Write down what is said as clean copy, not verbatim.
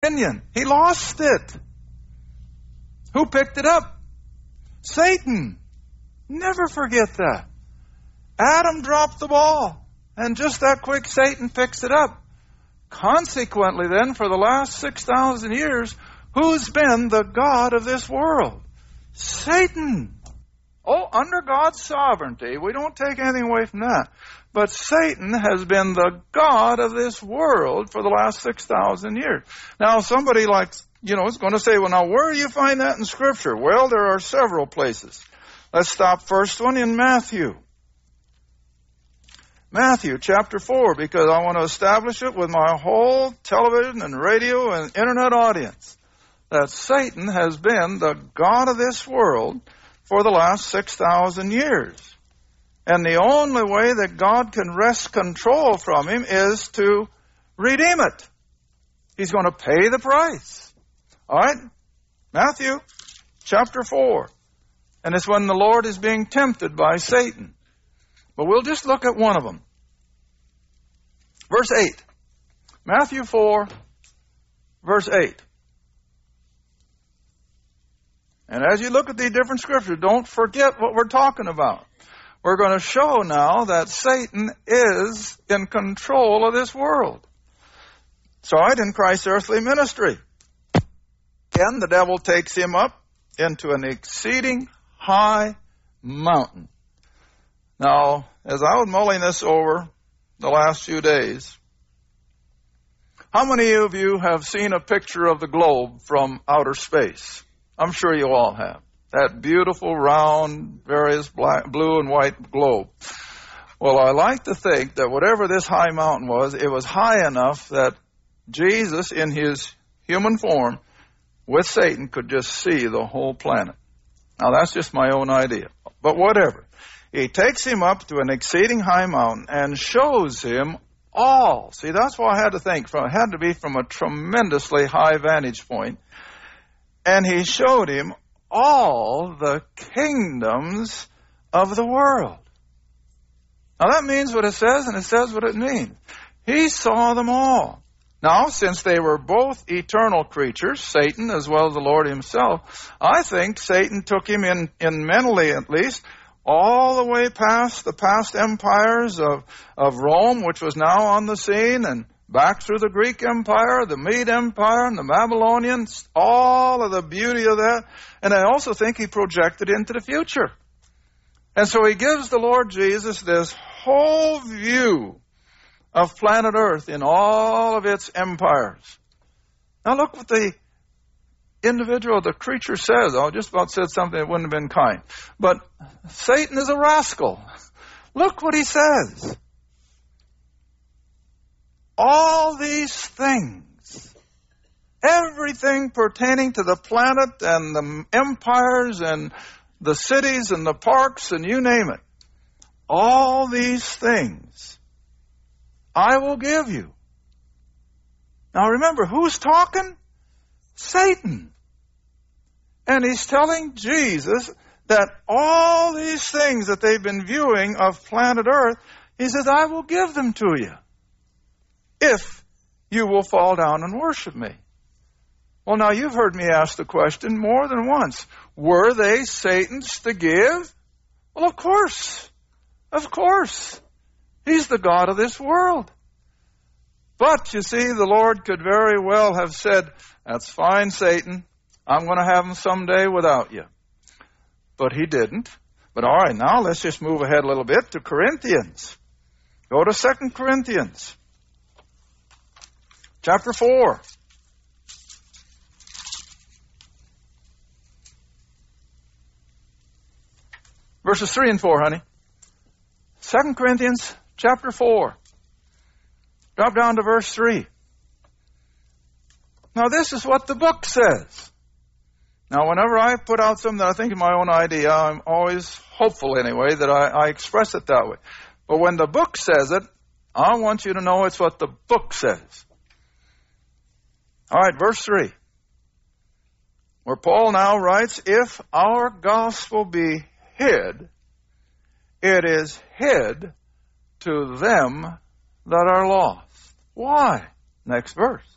dominion. He lost it. Who picked it up? Satan. Never forget that. Adam dropped the ball, and just that quick Satan picks it up. Consequently then, for the last 6,000 years, who's been the god of this world? Satan. Oh, under God's sovereignty, we don't take anything away from that. But Satan has been the god of this world for the last 6,000 years. Now, somebody is going to say, well, now, where do you find that in Scripture? Well, there are several places. Let's stop first one in Matthew. Matthew chapter 4, because I want to establish it with my whole television and radio and internet audience, that Satan has been the god of this world for the last 6,000 years. And the only way that God can wrest control from him is to redeem it. He's going to pay the price. All right? Matthew chapter 4. And it's when the Lord is being tempted by Satan. But we'll just look at one of them. Verse 8. Matthew 4, verse 8. And as you look at the different scriptures, don't forget what we're talking about. We're going to show now that Satan is in control of this world. Saw it in Christ's earthly ministry. Again, the devil takes him up into an exceeding high mountain. Now, as I was mulling this over the last few days, how many of you have seen a picture of the globe from outer space? I'm sure you all have. That beautiful, round, various blue and white globe. Well, I like to think that whatever this high mountain was, it was high enough that Jesus, in his human form, with Satan, could just see the whole planet. Now, that's just my own idea. But whatever. He takes him up to an exceeding high mountain and shows him all. See, that's what I had to think. It had to be from a tremendously high vantage point. And he showed him all the kingdoms of the world. Now that means what it says, and it says what it means. He saw them all. Now, since they were both eternal creatures, Satan as well as the Lord himself, I think Satan took him in mentally at least, all the way past the past empires of Rome, which was now on the scene, and back through the Greek Empire, the Mede Empire, and the Babylonians, all of the beauty of that. And I also think he projected into the future. And so he gives the Lord Jesus this whole view of planet Earth in all of its empires. Now look what the individual, the creature says. I just about said something that wouldn't have been kind. But Satan is a rascal. Look what he says. All these things, everything pertaining to the planet and the empires and the cities and the parks and you name it, all these things I will give you. Now remember, who's talking? Satan. And he's telling Jesus that all these things that they've been viewing of planet Earth, he says, I will give them to you if you will fall down and worship me. Well, now you've heard me ask the question more than once. Were they Satan's to give? Well, of course. Of course. He's the God of this world. But, you see, the Lord could very well have said, that's fine, Satan. I'm going to have them someday without you. But he didn't. But all right, now let's just move ahead a little bit to Corinthians. Go to 2 Corinthians. Chapter 4. Verses 3 and 4, honey. 2 Corinthians chapter 4. Drop down to verse 3. Now this is what the book says. Now whenever I put out something that I think is my own idea, I'm always hopeful anyway that I express it that way. But when the book says it, I want you to know it's what the book says. All right, verse 3. Where Paul now writes, if our gospel be hid, it is hid to them that are lost. Why? Next verse.